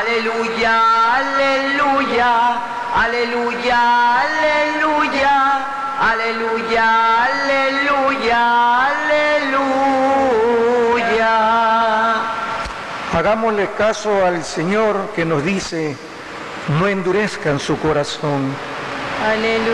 aleluya, aleluya, aleluya, aleluya, aleluya, aleluya, aleluya. Hagámosle caso al Señor que nos dice, no endurezcan su corazón. Aleluya.